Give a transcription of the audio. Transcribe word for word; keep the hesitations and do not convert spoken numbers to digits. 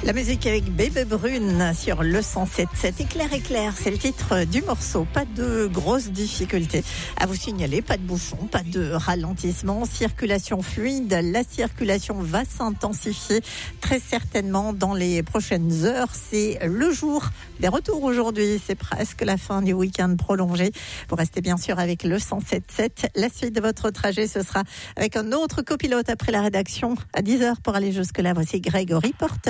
La musique avec Bébé Brune sur le cent sept sept. Éclair, éclair, c'est le titre du morceau. Pas de grosses difficultés à vous signaler, pas de bouchons, pas de ralentissement, circulation fluide. La circulation va s'intensifier très certainement dans les prochaines heures. C'est le jour des retours aujourd'hui. C'est presque la fin du week-end prolongé. Vous restez bien sûr avec le cent sept sept. La suite de votre trajet, ce sera avec un autre copilote après la rédaction à dix heures pour aller jusque-là. Voici Grégory Porter.